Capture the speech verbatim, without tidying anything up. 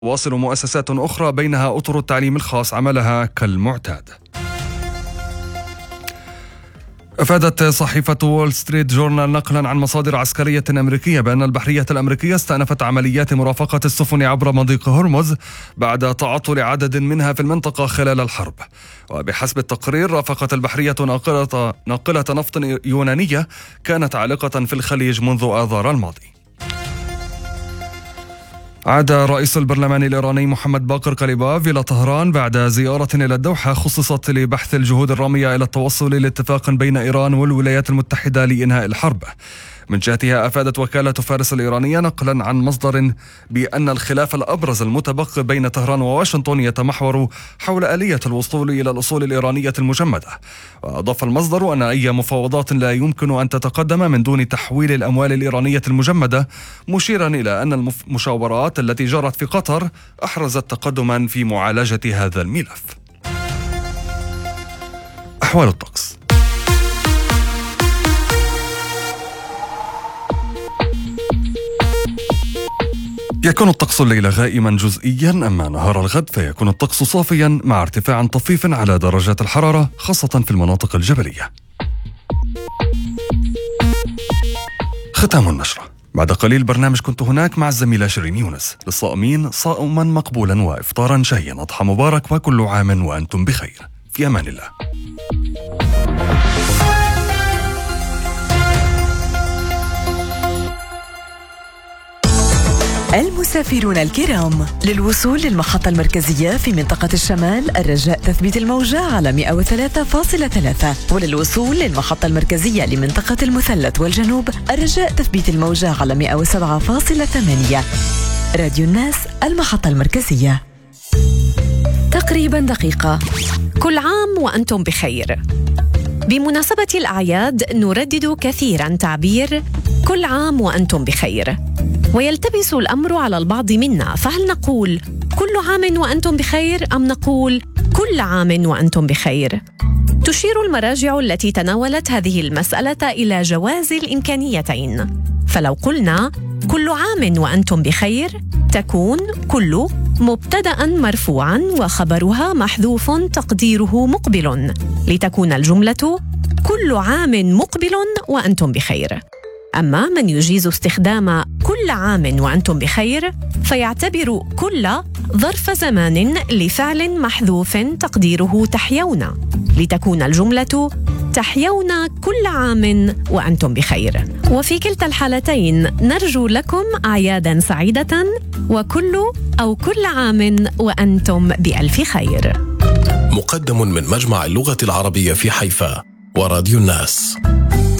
واصل مؤسسات أخرى بينها أطر التعليم الخاص عملها كالمعتاد. أفادت صحيفة وول ستريت جورنال نقلا عن مصادر عسكرية أمريكية بأن البحرية الأمريكية استأنفت عمليات مرافقة السفن عبر مضيق هرمز بعد تعطل عدد منها في المنطقة خلال الحرب. وبحسب التقرير رافقت البحرية ناقلة, ناقلة نفط يونانية كانت عالقة في الخليج منذ آذار الماضي. عاد رئيس البرلمان الإيراني محمد باقر كليباف إلى طهران بعد زيارة إلى الدوحة خصصت لبحث الجهود الرامية إلى التوصل لاتفاق بين إيران والولايات المتحدة لإنهاء الحرب. من جهتها أفادت وكالة فارس الإيرانية نقلا عن مصدر بأن الخلاف الأبرز المتبقي بين طهران وواشنطن يتمحور حول آلية الوصول إلى الأصول الإيرانية المجمدة. وأضاف المصدر أن أي مفاوضات لا يمكن أن تتقدم من دون تحويل الأموال الإيرانية المجمدة، مشيرا إلى أن المشاورات التي جرت في قطر أحرزت تقدما في معالجة هذا الملف. أحوال الطقس. يكون الطقس الليلة غائما جزئيا، أما نهار الغد فيكون الطقس صافيا مع ارتفاع طفيف على درجات الحرارة خاصة في المناطق الجبلية. ختام النشرة. بعد قليل برنامج كنت هناك مع الزميلة شيرين يونس. للصائمين صائما مقبولا وإفطارا شهيا، أضحى مبارك وكل عام وأنتم بخير. في أمان الله. المسافرون الكرام، للوصول للمحطة المركزية في منطقة الشمال الرجاء تثبيت الموجة على مئة وثلاثة فاصلة ثلاثة، وللوصول للمحطة المركزية لمنطقة المثلث والجنوب الرجاء تثبيت الموجة على مئة وسبعة فاصلة ثمانية. راديو الناس، المحطة المركزية. تقريبا دقيقة. كل عام وأنتم بخير. بمناسبة الأعياد نردد كثيرا تعبير كل عام وأنتم بخير، ويلتبس الأمر على البعض منا، فهل نقول كل عام وأنتم بخير أم نقول كل عام وأنتم بخير؟ تشير المراجع التي تناولت هذه المسألة إلى جواز الإمكانيتين، فلو قلنا كل عام وأنتم بخير تكون كل مبتدأ مرفوعا وخبرها محذوف تقديره مقبل، لتكون الجملة كل عام مقبل وأنتم بخير. أما من يجيز استخدام كل عام وأنتم بخير فيعتبر كل ظرف زمان لفعل محذوف تقديره تحيون، لتكون الجملة تحيون كل عام وأنتم بخير. وفي كلتا الحالتين نرجو لكم أعيادا سعيدة، وكل أو كل عام وأنتم بألف خير. مقدم من مجمع اللغة العربية في حيفا وراديو الناس.